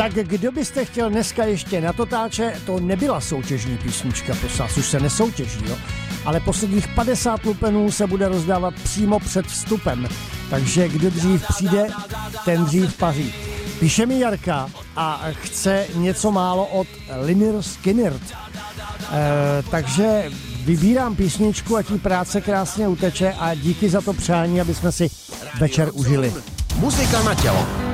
Tak kdo byste chtěl dneska ještě na Totáče, to nebyla soutěžní písnička, prosím vás, už se nesoutěží, jo? Ale posledních 50 lupenů se bude rozdávat přímo před vstupem, takže kdo dřív přijde, ten dřív paří. Píše mi Jarka a chce něco málo od Lynyrd Skynyrd, takže vybírám písničku a tí práce krásně uteče a díky za to přání, aby jsme si večer užili. Muzika na tělo.